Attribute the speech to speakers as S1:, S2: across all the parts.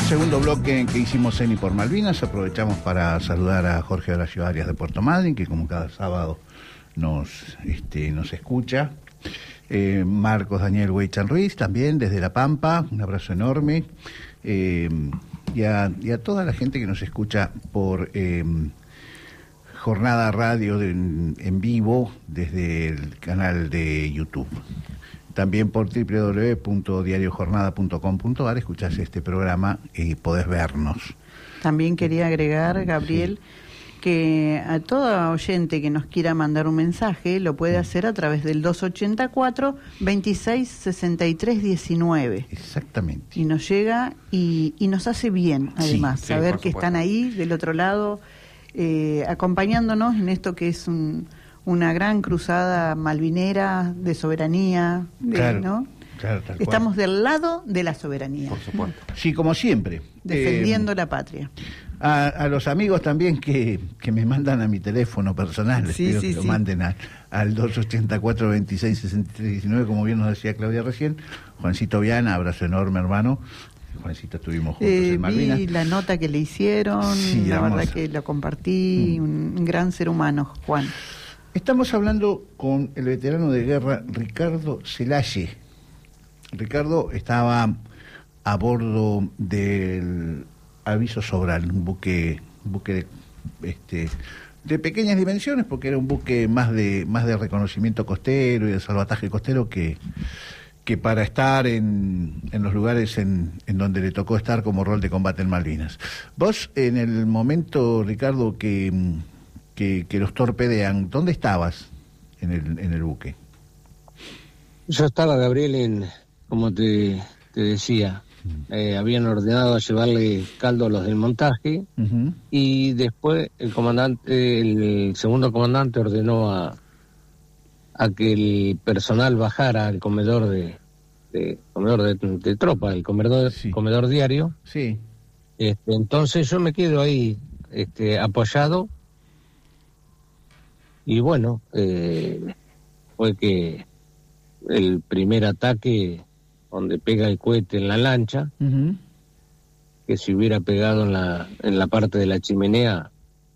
S1: segundo bloque que hicimos Ceni por Malvinas. Aprovechamos para saludar a Jorge Horacio Arias de Puerto Madryn, que como cada sábado nos escucha. Marcos Daniel Weichan Ruiz, también desde La Pampa, un abrazo enorme. Y a toda la gente que nos escucha por Jornada Radio en vivo desde el canal de YouTube. También por www.diariojornada.com.ar escuchás este programa y podés vernos. También quería agregar, Gabriel, que a todo oyente que nos quiera mandar un mensaje lo puede hacer a través del 284-2663-19. Exactamente. Y nos llega y nos hace bien, además, saber que están ahí del otro lado, acompañándonos en esto que es una gran cruzada malvinera de soberanía, claro, ¿no? Claro, tal Estamos cual. Del lado de la soberanía. Por supuesto. Sí, como siempre. Defendiendo la patria. A los amigos también que me mandan a mi teléfono personal, les pido que lo manden al 284-2663-19, como bien nos decía Claudia recién. Juancito Viana, abrazo enorme, hermano. Juancito, estuvimos juntos en Malvinas. Vi la nota que le hicieron, la hermosa. Verdad que lo compartí, un gran ser humano, Juan. Estamos hablando con el veterano de guerra Ricardo Celaye. Ricardo estaba a bordo del Aviso Sobral, un buque de pequeñas dimensiones, porque era un buque más de reconocimiento costero y de salvataje costero que para estar en los lugares en donde le tocó estar como rol de combate en Malvinas. Vos, en el momento, Ricardo, que los torpedean, ¿dónde estabas en el buque?
S2: Yo estaba, Gabriel, como te decía, habían ordenado llevarle caldo a los del montaje, y después el segundo comandante ordenó a que el personal bajara al comedor de tropa, el comedor diario. Sí. Entonces yo me quedo ahí apoyado, y bueno, fue que el primer ataque donde pega el cohete en la lancha, que si hubiera pegado en la parte de la chimenea,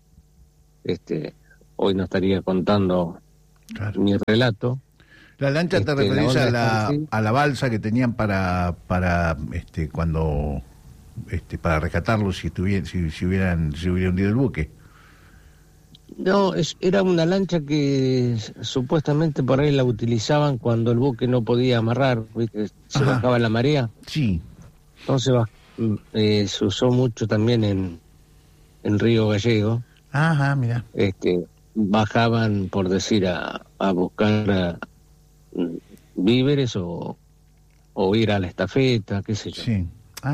S2: hoy no estaría contando mi relato.
S1: La lancha te referís a la balsa que tenían para cuando para rescatarlos si hubiera hundido el buque.
S2: No, era una lancha que supuestamente por ahí la utilizaban cuando el buque no podía amarrar, ¿viste? Se bajaba la marea. Sí. Entonces se usó mucho también en Río Gallego. Ajá, mira. Bajaban, por decir, a buscar víveres o ir a la estafeta, qué sé yo. Sí.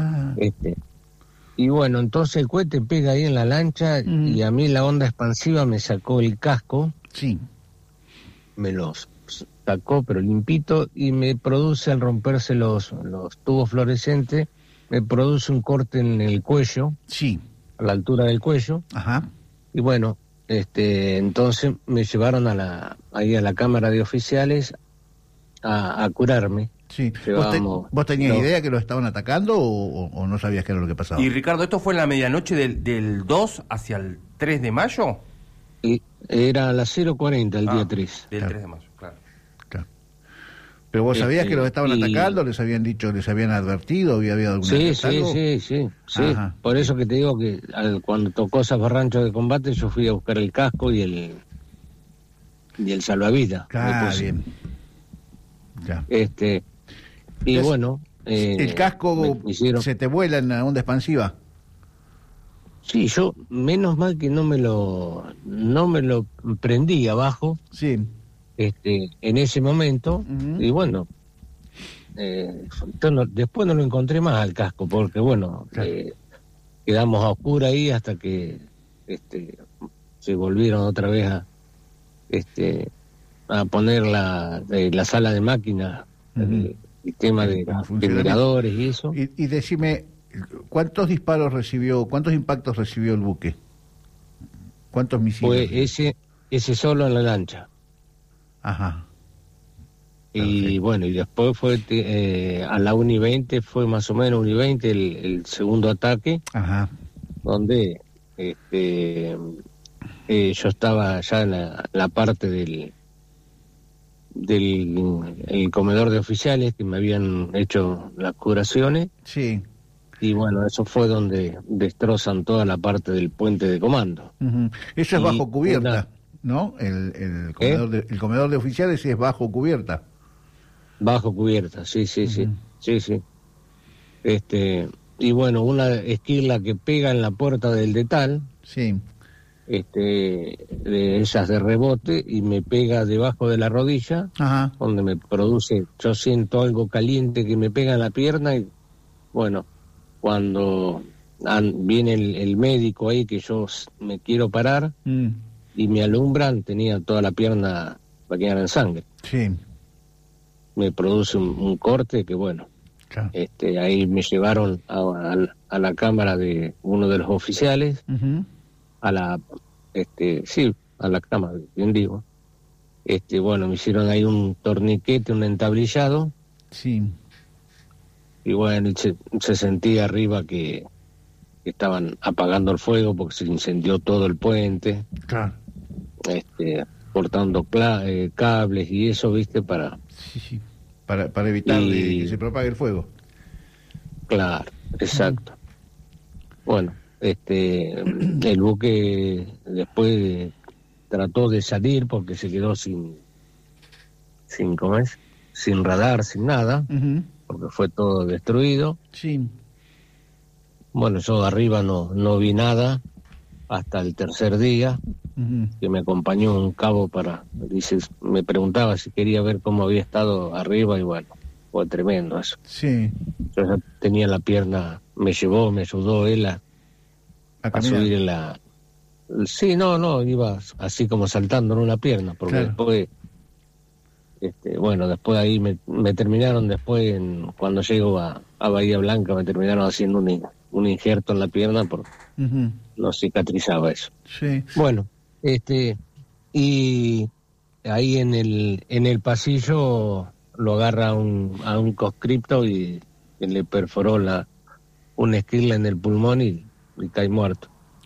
S2: Y bueno, entonces el cohete pega ahí en la lancha, y a mí la onda expansiva me sacó el casco. Sí. Me los sacó, pero limpito, y me produce, al romperse los tubos fluorescentes, me produce un corte en el cuello. Sí. A la altura del cuello. Ajá. Y bueno, entonces me llevaron ahí a la cámara de oficiales a curarme. Sí.
S1: ¿Vos tenías idea que lo estaban atacando o no sabías qué era lo que pasaba?
S3: Y Ricardo, ¿esto fue en la medianoche del 2 hacia el 3 de mayo?
S2: Y era a las 0:40 el día 3.
S3: Del 3 de mayo, claro.
S1: ¿Pero vos sabías que los estaban atacando? ¿Les habían dicho, les habían advertido? ¿Había habido alguna
S2: Sí. Por eso que te digo que cuando tocó Zafarrancho de combate, yo fui a buscar el casco y el salvavidas.
S1: Claro, bien. Ya.
S2: Y entonces, bueno...
S1: ¿el casco se te vuela en la onda expansiva?
S2: Sí, yo, menos mal que no me lo prendí abajo. Sí. En ese momento, y bueno, después no lo encontré más al casco, porque bueno, quedamos a oscura ahí hasta que se volvieron otra vez a poner la sala de máquinas, el tema de generadores y eso.
S1: Y decime, ¿cuántos impactos recibió el buque? ¿Cuántos misiles?
S2: Pues ese solo en la lancha.
S1: Ajá.
S2: Y bueno, y después fue a la 1:20, fue más o menos 1:20 el segundo ataque, donde yo estaba ya en la parte del el comedor de oficiales que me habían hecho las curaciones.
S4: Sí.
S2: Y bueno, eso fue donde destrozan toda la parte del puente de comando.
S4: Eso es bajo cubierta, ¿no? El comedor de oficiales es bajo cubierta.
S2: Bajo cubierta, sí. Y bueno, una esquila que pega en la puerta del detal.
S4: Sí.
S2: De esas de rebote, y me pega debajo de la rodilla, donde me produce, yo siento algo caliente que me pega en la pierna, y bueno, cuando viene el médico ahí, que yo me quiero parar, y me alumbran, tenía toda la pierna bañada en sangre.
S4: Sí.
S2: Me produce un corte que bueno, claro. Ahí me llevaron a la cámara de uno de los oficiales, a la cama, bien digo. Bueno, me hicieron ahí un torniquete, un entablillado.
S4: Sí.
S2: Y bueno, se sentía arriba que estaban apagando el fuego porque se incendió todo el puente.
S4: Claro.
S2: Cortando cables y eso, ¿viste? Para
S4: evitar que se propague el fuego.
S2: Claro, exacto. Bueno, el buque después trató de salir porque se quedó sin radar, sin nada, porque fue todo destruido.
S4: Sí.
S2: Bueno, yo arriba no vi nada hasta el tercer día, que me acompañó un cabo me preguntaba si quería ver cómo había estado arriba, y bueno, fue tremendo eso.
S4: Sí.
S2: Yo ya tenía la pierna, me ayudó él a subir en la... Sí, no, iba así como saltando en una pierna, porque después, después ahí me terminaron, cuando llego a Bahía Blanca, me terminaron haciendo un injerto en la pierna porque no cicatrizaba eso.
S4: Sí.
S2: Bueno, y ahí en el pasillo lo agarra a un conscripto y le perforó una esquila en el pulmón y cae muerto.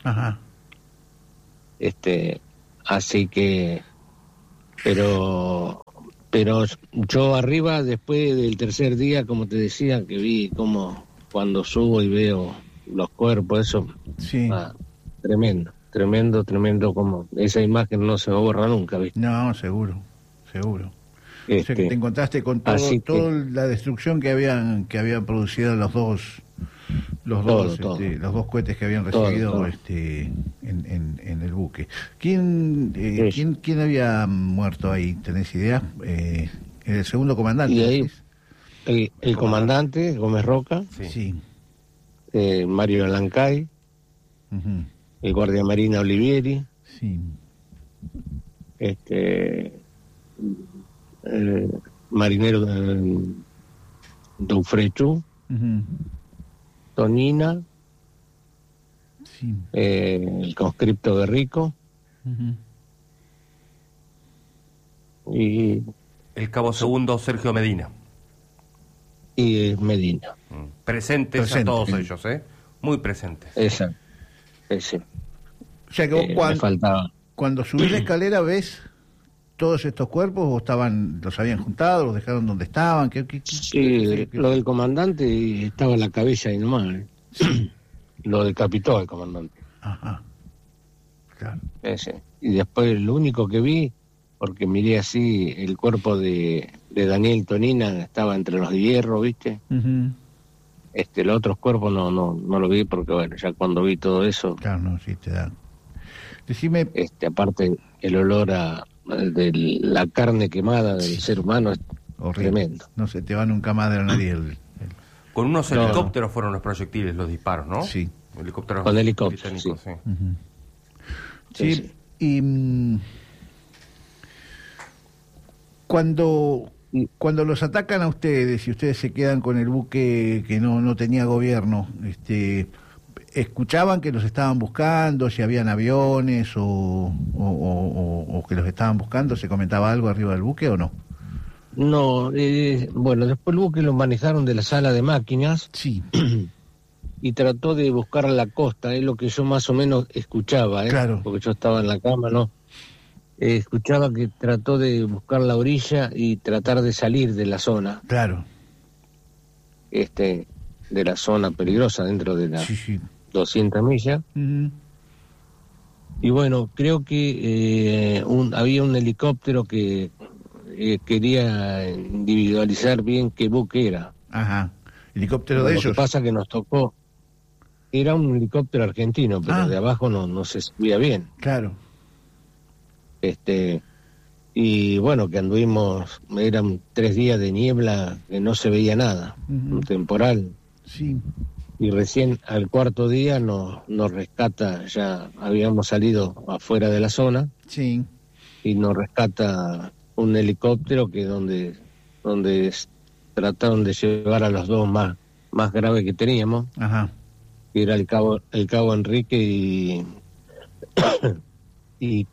S2: Así que pero yo arriba, después del tercer día, como te decía, que vi como cuando subo y veo los cuerpos, eso,
S4: sí.
S2: Tremendo, como esa imagen no se me borra nunca, ¿viste?
S4: No, seguro. O sea que te encontraste con toda la destrucción que habían producido los dos cohetes que habían recibido todo. En el buque. ¿Quién había muerto ahí? ¿Tenés idea? El segundo comandante.
S2: Y ahí el comandante Gómez Roca,
S4: sí.
S2: Mario Alancay, el guardia marina Olivieri,
S4: sí.
S2: Marinero Dufrechu, Tonina,
S4: sí.
S2: El conscripto de Rico, y
S3: el cabo segundo Sergio Medina.
S2: Y Medina.
S3: Presentes a todos ellos, muy presentes.
S2: Exacto. Sí.
S4: O sea que vos cuando subís la escalera ves todos estos cuerpos, o los habían juntado, los dejaron donde estaban.
S2: Sí, lo del comandante estaba en la cabeza y nomás. Sí. Lo decapitó el comandante.
S4: Claro.
S2: Ese. Y después lo único que vi, porque miré así, el cuerpo de Daniel Tonina estaba entre los de hierro, ¿viste? Los otros cuerpos no lo vi, porque bueno, ya cuando vi todo eso...
S4: Claro, no, sí te da. Decime...
S2: aparte, el olor de la carne quemada del ser humano es horrible. Tremendo.
S4: No se te va nunca más de la nariz.
S3: Con unos helicópteros fueron los proyectiles, los disparos, ¿no?
S4: Sí.
S2: Con helicópteros, sí.
S4: Sí. Y cuando los atacan a ustedes y ustedes se quedan con el buque que no tenía gobierno, ¿escuchaban que los estaban buscando, si habían aviones o que los estaban buscando? ¿Se comentaba algo arriba del buque o no?
S2: No, bueno, después el buque lo manejaron de la sala de máquinas.
S4: Sí.
S2: Y trató de buscar la costa, es lo que yo más o menos escuchaba,
S4: Claro.
S2: Porque yo estaba en la cama, ¿no? Escuchaba que trató de buscar la orilla y tratar de salir de la zona.
S4: Claro.
S2: De la zona peligrosa dentro de las 200 millas.
S4: Uh-huh.
S2: Y bueno, creo que había un helicóptero que quería individualizar bien qué buque era.
S4: Ajá. ¿Helicóptero de ellos?
S2: Lo que pasa que nos tocó, era un helicóptero argentino, pero de abajo no se subía bien.
S4: Claro.
S2: Y bueno, que anduvimos, eran 3 días de niebla que no se veía nada, un temporal.
S4: Sí.
S2: Y recién al 4.º día nos rescata, ya habíamos salido afuera de la zona.
S4: Sí.
S2: Y nos rescata un helicóptero que donde trataron de llevar a los dos más graves que teníamos.
S4: Ajá.
S2: Que era el cabo Enrique y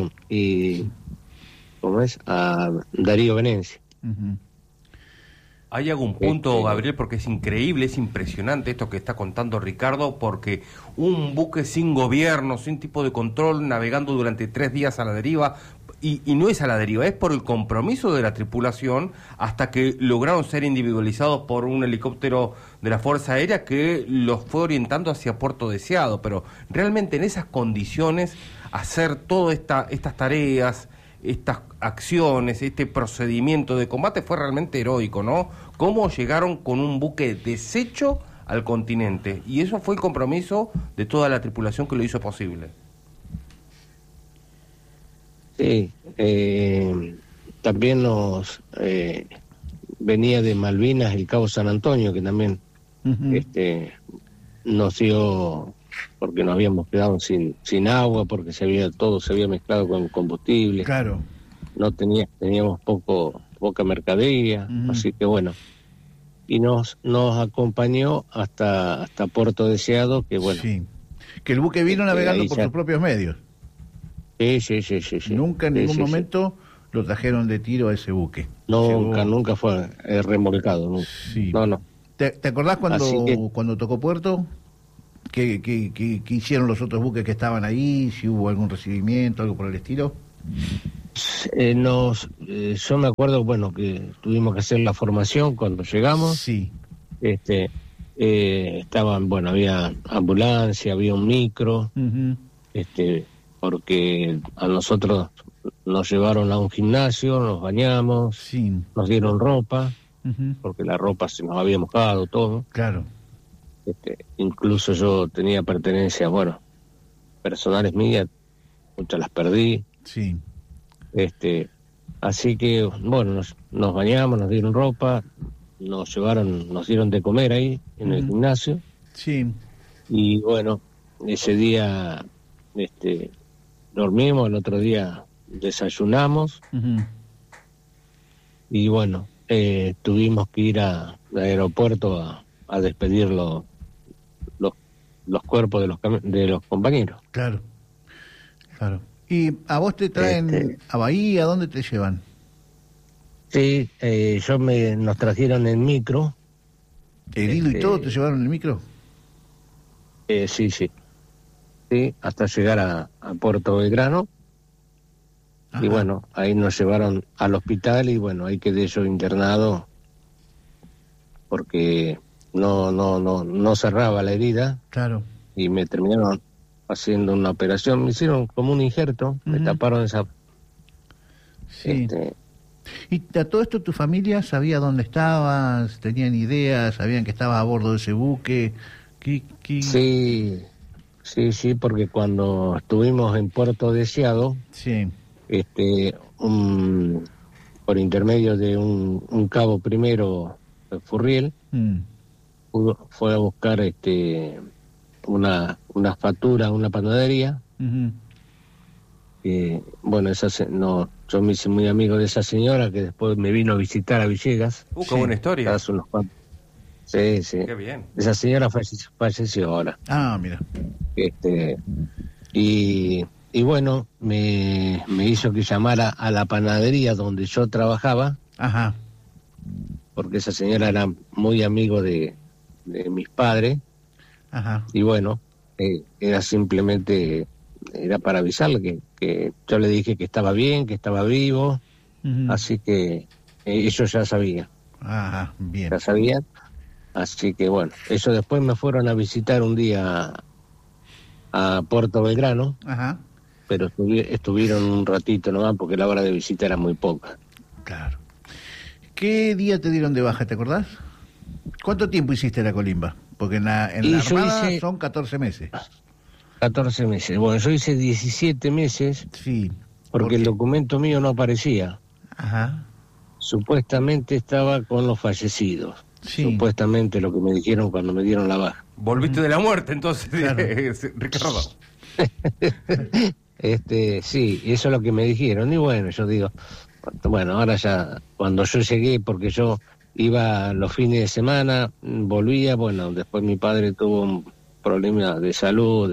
S2: ¿cómo es? A Darío Venencia.
S4: Uh-huh.
S3: ¿Hay algún punto, Gabriel? Porque es increíble, es impresionante esto que está contando Ricardo, porque un buque sin gobierno, sin tipo de control, navegando durante 3 días a la deriva, y no es a la deriva, es por el compromiso de la tripulación, hasta que lograron ser individualizados por un helicóptero de la Fuerza Aérea que los fue orientando hacia Puerto Deseado. Pero realmente en esas condiciones, hacer todas estas tareas, estas acciones, este procedimiento de combate fue realmente heroico, ¿no? ¿Cómo llegaron con un buque deshecho al continente? Y eso fue el compromiso de toda la tripulación que lo hizo posible.
S2: Sí, también nos venía de Malvinas el Cabo San Antonio, que también nos dio, porque nos habíamos quedado sin agua, porque todo se había mezclado con combustible.
S4: Claro.
S2: Teníamos poca mercadería, así que bueno. Y nos acompañó hasta Puerto Deseado, que bueno.
S4: Sí. Que el buque vino navegando por sus propios medios.
S2: Sí.
S4: Nunca en ningún momento lo trajeron de tiro a ese buque.
S2: Nunca fue remolcado. Nunca.
S4: Sí.
S2: No.
S4: ¿Te acordás cuando tocó Puerto? ¿Qué hicieron los otros buques que estaban ahí? ¿Si hubo algún recibimiento, algo por el estilo?
S2: Yo me acuerdo, bueno, que tuvimos que hacer la formación cuando llegamos.
S4: Sí.
S2: Estaban, bueno, había ambulancia, había un micro,
S4: uh-huh.
S2: Porque a nosotros nos llevaron a un gimnasio, nos bañamos,
S4: sí.
S2: Nos dieron ropa,
S4: uh-huh.
S2: porque la ropa se nos había mojado, todo.
S4: Claro.
S2: Incluso yo tenía pertenencias, bueno, personales mías, muchas las perdí.
S4: Sí.
S2: Así que, bueno, nos bañamos, nos dieron ropa, nos dieron de comer ahí, en el gimnasio.
S4: Sí.
S2: Y bueno, ese día dormimos, el otro día desayunamos.
S4: Uh-huh.
S2: Y bueno, tuvimos que ir al aeropuerto a despedir los cuerpos de los compañeros.
S4: Claro. ¿Y a vos te traen a Bahía? ¿A dónde te llevan?
S2: Sí, nos trajeron en micro.
S4: ¿Herido y todo te llevaron en el micro?
S2: Sí, hasta llegar a Puerto Belgrano. Ajá. Y bueno, ahí nos llevaron al hospital y bueno, ahí quedé yo internado porque no cerraba la herida.
S4: Claro.
S2: Y me terminaron haciendo una operación, me hicieron como un injerto, me taparon esa...
S4: Sí. ¿Y a todo esto tu familia sabía dónde estabas? ¿Tenían ideas? ¿Sabían que estabas a bordo de ese buque?
S2: Sí, porque cuando estuvimos en Puerto Deseado,
S4: sí.
S2: Por intermedio de un cabo primero, Furriel, fue a buscar una factura, una panadería.
S4: Uh-huh.
S2: Bueno, yo me hice muy amigo de esa señora que después me vino a visitar a Villegas.
S3: Qué buena historia.
S2: Hace unos cuantos. Sí.
S3: Qué bien.
S2: Esa señora falleció ahora.
S4: Ah, mira.
S2: Y bueno, me hizo que llamara a la panadería donde yo trabajaba.
S4: Ajá.
S2: Porque esa señora era muy amigo de mis padres.
S4: Ajá.
S2: Y bueno, era simplemente, era para avisarle que yo le dije que estaba bien, que estaba vivo, así que ellos ya sabían.
S4: Ajá, bien.
S2: Ya sabían, así que bueno, ellos después me fueron a visitar un día a Puerto Belgrano.
S4: Ajá.
S2: Pero estuvieron un ratito nomás porque la hora de visita era muy poca.
S4: Claro. ¿Qué día te dieron de baja, te acordás? ¿Cuánto tiempo hiciste la colimba? Porque en la Armada son 14 meses.
S2: 14 meses. Bueno, yo hice 17 meses.
S4: Sí.
S2: Porque el documento mío no aparecía.
S4: Ajá.
S2: Supuestamente estaba con los fallecidos.
S4: Sí.
S2: Supuestamente lo que me dijeron cuando me dieron la baja.
S3: Volviste de la muerte, entonces, claro. Ricardo.
S2: Sí, eso es lo que me dijeron. Y bueno, yo digo, bueno, ahora ya, cuando yo llegué, porque yo iba los fines de semana, volvía, bueno, después mi padre tuvo un problema de salud,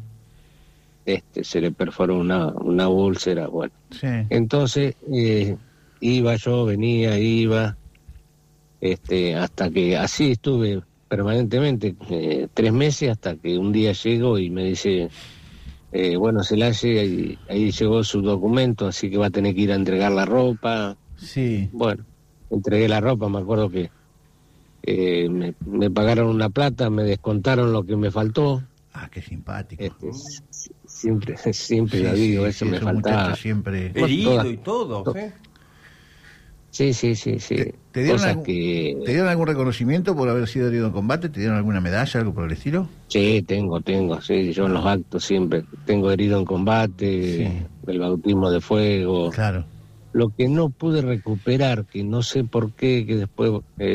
S2: se le perforó una úlcera, bueno.
S4: Sí.
S2: Entonces, iba yo, venía, iba, hasta que así estuve permanentemente 3 meses, hasta que un día llego y me dice, bueno, Celaya, ahí llegó su documento, así que va a tener que ir a entregar la ropa.
S4: Sí.
S2: Bueno, entregué la ropa, me acuerdo que me pagaron una plata, me descontaron lo que me faltó.
S4: Ah, qué simpático.
S2: Siempre lo digo, eso me faltaba.
S4: Siempre
S3: herido y todo, ¿sí?
S2: Sí.
S4: ¿Te dieron algún reconocimiento por haber sido herido en combate? ¿Te dieron alguna medalla, algo por el estilo?
S2: Sí, tengo, sí, yo en los actos siempre tengo herido en combate, el bautismo de fuego.
S4: Claro.
S2: Lo que no pude recuperar, que no sé por qué, que después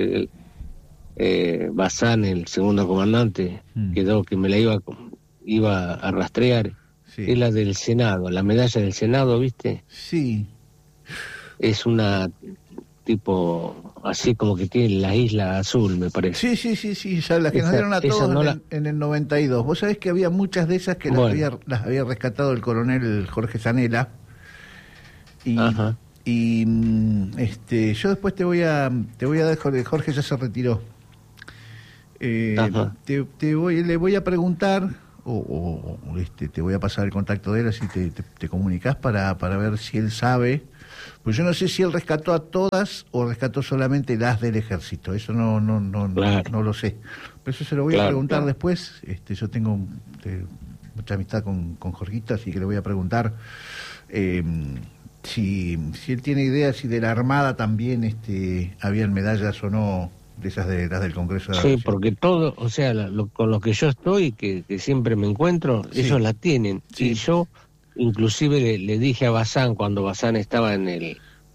S2: Bazán, el segundo comandante, quedó que me la iba a rastrear, es la del Senado, la medalla del Senado, ¿viste?
S4: Sí.
S2: Es una tipo así como que tiene la isla azul, me parece.
S4: Sí, ya las que nos dieron a todos en el 92. Vos sabés que había muchas de esas que las había rescatado el coronel Jorge Zanella. Y yo después te voy a dar, Jorge ya se retiró. Le voy a preguntar te voy a pasar el contacto de él, así te comunicás para ver si él sabe. Pues yo no sé si él rescató a todas o rescató solamente las del ejército, eso no lo sé. Pero eso se lo voy a preguntar después. Yo tengo mucha amistad con Jorgito, así que le voy a preguntar si él tiene idea si de la Armada también habían medallas o no de esas de las del Congreso de la Nación.
S2: Porque todo, o sea, con lo que yo estoy, que siempre me encuentro, ellos la tienen. Y yo inclusive le dije a Bazán, cuando Bazán estaba en el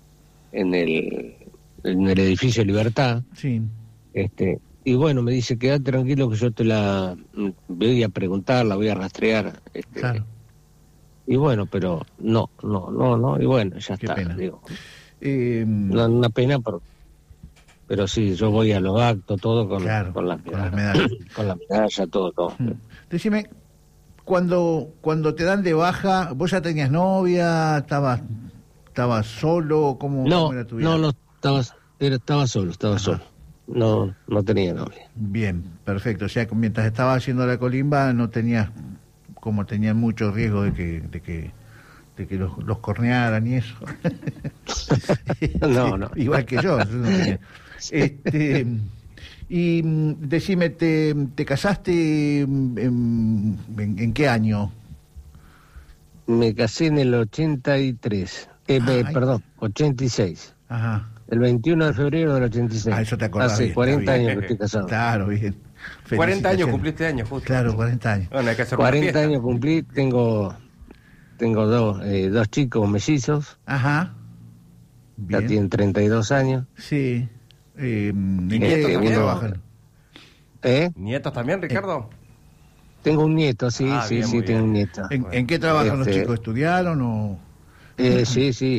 S2: edificio Libertad, y bueno, me dice, quédate tranquilo que yo te la voy a preguntar, la voy a rastrear.
S4: Claro.
S2: Y bueno, pero no, y bueno, ya
S4: Qué
S2: está.
S4: Pena.
S2: Digo, una pena, pero sí, yo voy a los actos, todo con las medallas. Con la medalla, todo.
S4: Decime, cuando te dan de baja, ¿vos ya tenías novia? ¿Estabas solo? ¿Cómo era tu vida?
S2: No, estaba solo. No tenía novia.
S4: Bien, perfecto. O sea, mientras estaba haciendo la colimba no tenías, como tenían mucho riesgo de que los cornearan y eso.
S2: No.
S4: Igual que yo. Y decime, ¿te casaste en qué año?
S2: Me casé en el 83. Perdón, 86.
S4: Ajá.
S2: El 21 de febrero del 86.
S4: Eso te acordás.
S2: Hace
S4: bien,
S2: 40 años que estoy casado.
S4: Claro, bien.
S3: 40 años cumpliste años, justo.
S4: Claro, 40 años.
S3: Bueno, hay que hacer
S2: 40 años cumplí, tengo dos chicos mellizos.
S4: Ajá.
S2: Bien. Ya tienen 32 años.
S4: Sí. ¿En qué trabajan?
S3: ¿Nietos también, Ricardo?
S2: Tengo un nieto, sí, tengo un nieto.
S4: ¿En qué trabajan los chicos? ¿Estudiaron o...?
S2: Sí.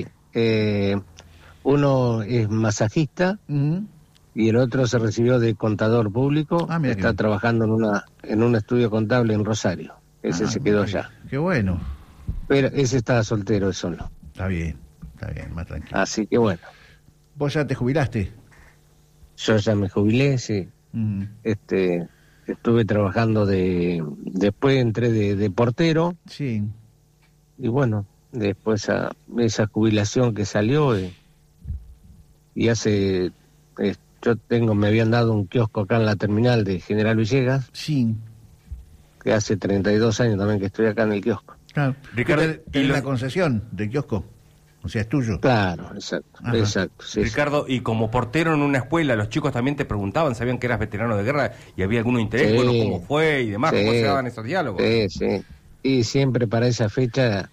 S2: Uno es masajista y el otro se recibió de contador público. Está trabajando en un estudio contable en Rosario. Ese se quedó allá.
S4: Qué bueno.
S2: Pero ese está soltero, solo.
S4: Está bien, más tranquilo.
S2: Así que bueno.
S4: ¿Vos ya te jubilaste?
S2: Yo ya me jubilé, sí. Estuve trabajando después entré de portero.
S4: Sí.
S2: Y bueno, después esa jubilación que salió y hace... me habían dado un kiosco acá en la terminal de General Villegas.
S4: Sí.
S2: Que hace 32 años también que estoy acá en el kiosco.
S4: Claro. Ricardo, ¿tenés la concesión del kiosco? O sea, es tuyo.
S2: Claro, exacto.
S4: Ajá.
S2: Exacto, sí,
S3: Ricardo, y como portero en una escuela, los chicos también te preguntaban, sabían que eras veterano de guerra y había algún interés, bueno, cómo fue y demás, cómo se daban esos diálogos.
S2: Sí, sí. Y siempre para esa fecha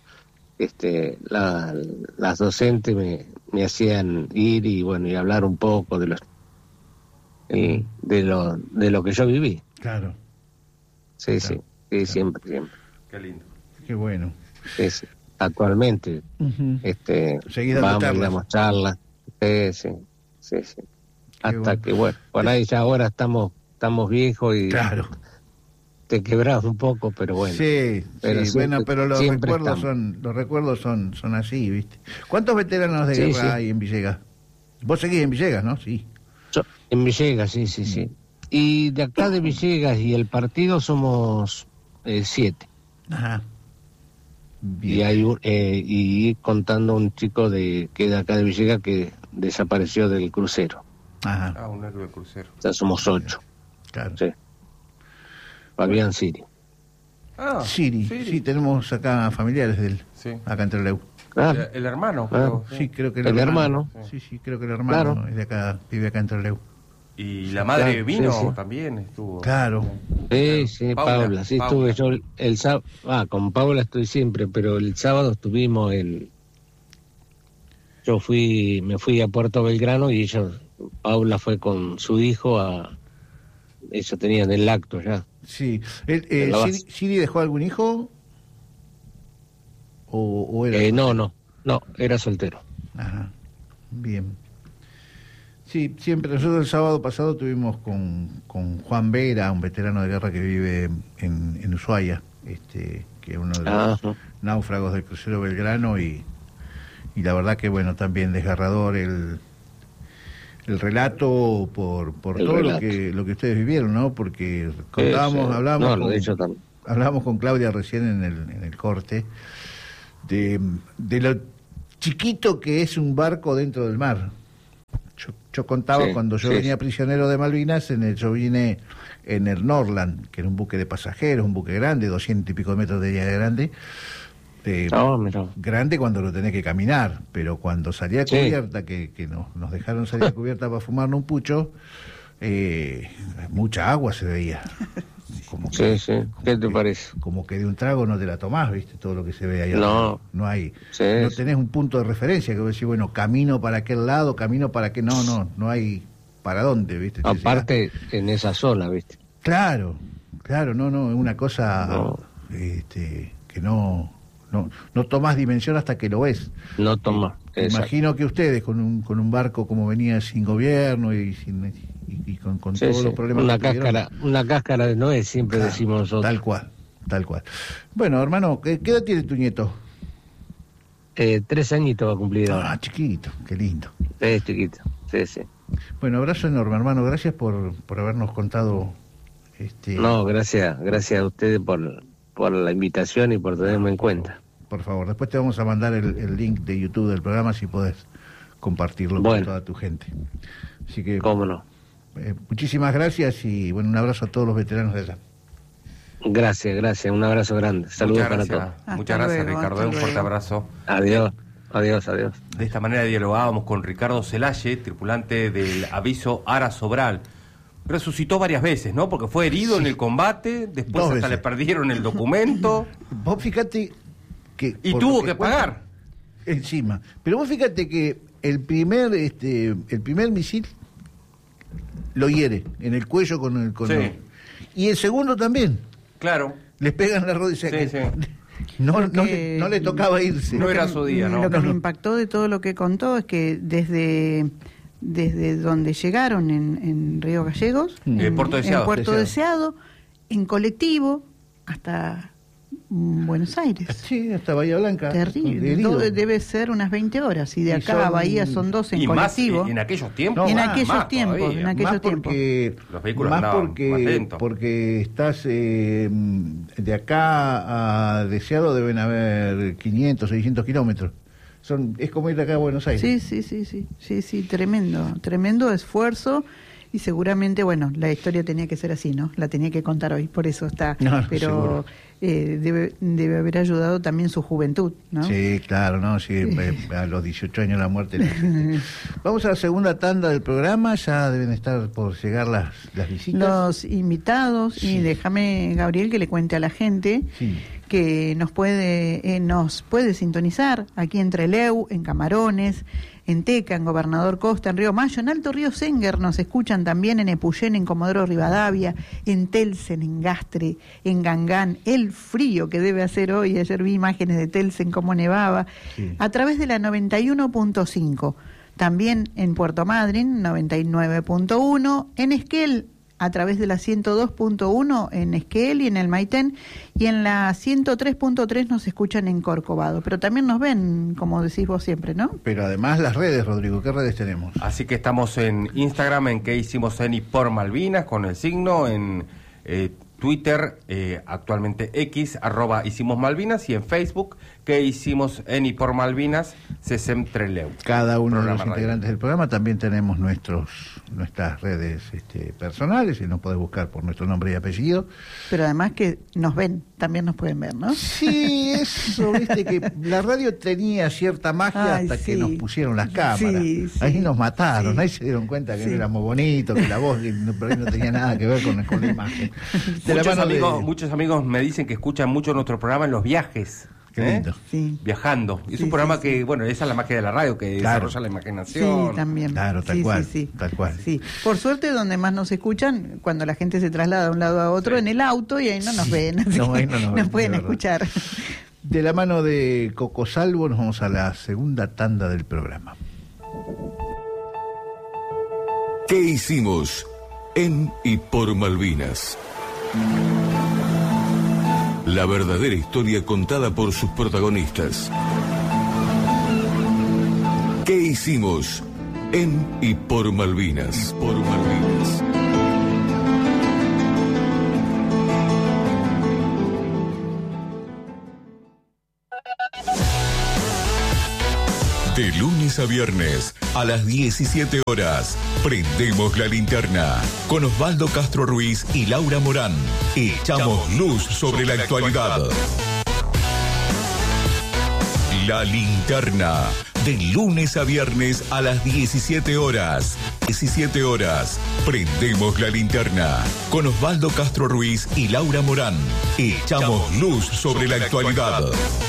S2: las docentes me hacían ir y bueno, y hablar un poco de lo que yo viví.
S4: Claro.
S2: Sí,
S4: claro.
S2: Sí, siempre.
S3: Qué lindo.
S4: Qué bueno.
S2: Sí. Actualmente vamos y damos charlas. Sí. Hasta que bueno, por ahí ya ahora estamos viejos y
S4: claro.
S2: Te quebrás un poco, pero bueno.
S4: Sí, bueno, pero los recuerdos son así, ¿viste? ¿Cuántos veteranos de guerra hay en Villegas? Vos seguís en Villegas, ¿no? Sí.
S2: En Villegas, sí. Y de acá de Villegas y el partido somos 7.
S4: Ajá.
S2: Bien. Y hay y contando un chico que de acá de Villegas que desapareció del crucero.
S4: Ajá.
S3: Un héroe del crucero.
S2: O sea, somos 8.
S4: Claro.
S2: Sí. Fabián Siri.
S4: Siri. Sí, tenemos acá familiares de él. Sí. Acá en Trelew.
S3: Claro. El hermano.
S2: Claro.
S4: Sí, creo que
S2: el hermano.
S4: Sí, creo que el hermano es de acá, vive acá en Trelew.
S3: Y la madre vino también estuvo.
S4: Claro.
S2: Sí, Paula. Sí, Paula. Estuve yo el sábado. Con Paula estoy siempre, pero el sábado estuvimos yo me fui a Puerto Belgrano y Paula fue con su hijo ellos tenían el acto ya.
S4: Sí. ¿Siri dejó algún hijo? ¿O era?
S2: No, era soltero.
S4: Ajá, bien. Sí, siempre. Nosotros el sábado pasado estuvimos con Juan Vera, un veterano de guerra que vive en Ushuaia, que es uno de los náufragos del crucero Belgrano y la verdad que bueno, también desgarrador el relato por todo lo que ustedes vivieron, ¿no? Porque hablábamos con Claudia recién en el corte de lo chiquito que es un barco dentro del mar. Yo contaba cuando yo venía prisionero de Malvinas, yo vine en el Norland, que era un buque de pasajeros, un buque grande, 200 y pico de metros de día grande. Grande cuando lo tenés que caminar, pero cuando salía a cubierta, que nos dejaron salir a cubierta para fumarnos un pucho, mucha agua se veía.
S2: ¿Qué te parece?
S4: Como que de un trago no te la tomás, ¿viste? Todo lo que se ve ahí. No hay. No tenés un punto de referencia que vos decís, bueno, camino para aquel lado, camino para aquel... No hay para dónde, ¿viste?
S2: Aparte, en esa zona, ¿viste?
S4: Claro, no, es una cosa que no tomás dimensión hasta que lo ves.
S2: No tomás.
S4: Imagino que ustedes con un barco como venía sin gobierno y con todos los problemas
S2: una cáscara de Noé, siempre decimos nosotros.
S4: Tal cual. Bueno, hermano, ¿qué edad tiene tu nieto?
S2: 3 añitos va a cumplir ahora.
S4: Chiquito, qué lindo.
S2: Es chiquito, sí.
S4: Bueno, abrazo enorme, hermano, gracias por habernos contado.
S2: No, gracias a ustedes por la invitación y por tenerme en cuenta.
S4: Por favor, después te vamos a mandar el link de YouTube del programa si podés compartirlo con toda tu gente. Así que,
S2: cómo no.
S4: Muchísimas gracias y bueno, un abrazo a todos los veteranos de allá.
S2: Gracias, un abrazo grande. Saludos para todos.
S3: Muchas gracias, Ricardo. Un fuerte abrazo.
S2: Adiós.
S3: De esta manera dialogábamos con Ricardo Celaye, tripulante del aviso Ara Sobral. Resucitó varias veces, ¿no? Porque fue herido en el combate, después hasta le perdieron el documento.
S4: Vos fíjate que...
S3: Y tuvo que pagar.
S4: Encima. Pero vos fíjate que el primer misil lo hiere en el cuello con y el segundo también.
S3: Claro.
S4: Les pegan la rodilla. No le tocaba irse.
S3: No era su día, ¿no?
S1: Lo que me impactó de todo lo que contó es que desde donde llegaron en Río Gallegos, en Puerto Deseado, en colectivo, hasta Buenos Aires.
S4: Sí, hasta Bahía Blanca.
S1: Terrible. Debe ser unas 20 horas. Y de acá a Bahía son 12 en colectivo.
S3: Más en aquellos tiempos.
S1: No, en aquellos tiempos.
S3: Los vehículos andaban más lentos.
S4: Porque estás de acá a Deseado deben haber 500, 600 kilómetros. Es como ir de acá a Buenos Aires.
S1: Sí, tremendo esfuerzo. Y seguramente, bueno, la historia tenía que ser así, ¿no? La tenía que contar hoy, por eso está. No, pero debe haber ayudado también su juventud, ¿no?
S4: Sí, claro, ¿no? Sí, a los 18 años la muerte. Vamos a la segunda tanda del programa, ya deben estar por llegar las visitas.
S1: Los invitados, sí. Y déjame, Gabriel, que le cuente a la gente que nos puede sintonizar aquí en Trelew, en Camarones, en Teca, en Gobernador Costa, en Río Mayo, en Alto Río Senguer, nos escuchan también en Epuyén, en Comodoro Rivadavia, en Telsen, en Gastre, en Gangán, el frío que debe hacer hoy, ayer vi imágenes de Telsen como nevaba, a través de la 91.5, también en Puerto Madryn, 99.1, en Esquel, a través de la 102.1 en Esquel y en el Maitén, y en la 103.3 nos escuchan en Corcovado, pero también nos ven, como decís vos siempre, ¿no?
S4: Pero además las redes, Rodrigo, ¿qué redes tenemos?
S3: Así que estamos en Instagram, en que hicimos en y por Malvinas, con el signo, en Twitter, actualmente X, @hicimos Malvinas, y en Facebook, que hicimos en y por Malvinas, CESEM Trelew.
S4: Cada uno de los integrantes del programa también tenemos nuestras redes personales, y nos podés buscar por nuestro nombre y apellido.
S1: Pero además que nos ven, también nos pueden ver, ¿no?
S4: Sí, eso, viste que la radio tenía cierta magia hasta que nos pusieron las cámaras. Ahí nos mataron, ahí se dieron cuenta que no éramos bonitos, que la voz por ahí no tenía nada que ver con la imagen.
S3: Muchos amigos me dicen que escuchan mucho nuestro programa en los viajes.
S4: Qué lindo.
S3: Viajando. Es un programa que, bueno, esa es la magia de la radio, que desarrolla la imaginación.
S1: Sí, también.
S4: Claro, tal cual.
S1: Sí. Por suerte, donde más nos escuchan, cuando la gente se traslada de un lado a otro en el auto, y ahí no nos ven. Nos pueden escuchar.
S4: De la mano de Coco Salvo nos vamos a la segunda tanda del programa.
S5: ¿Qué hicimos en y por Malvinas? La verdadera historia contada por sus protagonistas. ¿Qué hicimos en y por Malvinas? Por Malvinas. De lunes a viernes a las 17 horas, prendemos la linterna con Osvaldo Castro Ruiz y Laura Morán. Echamos luz sobre la actualidad. La linterna, de lunes a viernes a las 17 horas. 17 horas, prendemos la linterna con Osvaldo Castro Ruiz y Laura Morán. Echamos luz sobre la actualidad.